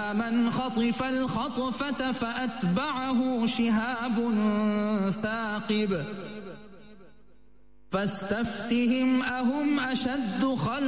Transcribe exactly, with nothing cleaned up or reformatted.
فلولا من خطف الخطفة فأتبعه شهاب ثاقب فاستفتهم أهم أشد خلقا